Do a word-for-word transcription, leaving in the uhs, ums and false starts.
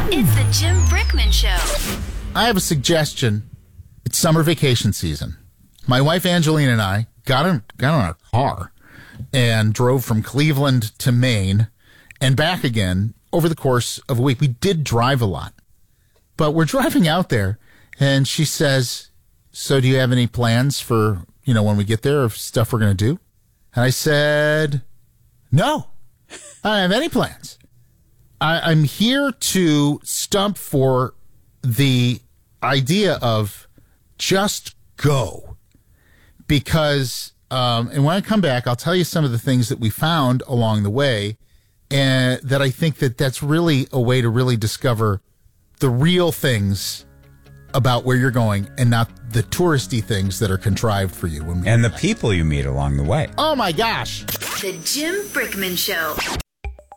It's the Jim Brickman Show. I have a suggestion. It's summer vacation season. My wife Angelina and I got in, got in our car and drove from Cleveland to Maine and back again over the course of a week. We did drive a lot, but we're driving out there and she says, so do you have any plans for, you know, when we get there of stuff we're going to do? And I said, no, I don't have any plans. I, I'm here to stump for the idea of just go. Because, um, and when I come back, I'll tell you some of the things that we found along the way, and that I think that that's really a way to really discover the real things about where you're going and not the touristy things that are contrived for you. When we and the people you meet along the way. Oh, my gosh. The Jim Brickman Show.